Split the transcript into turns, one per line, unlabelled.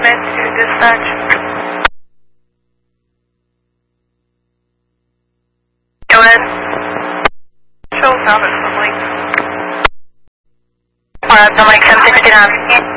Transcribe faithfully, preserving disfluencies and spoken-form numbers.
Commit to dispatch. Go ahead. Show us out at some length. Alright, I'm like ten sixty-nine.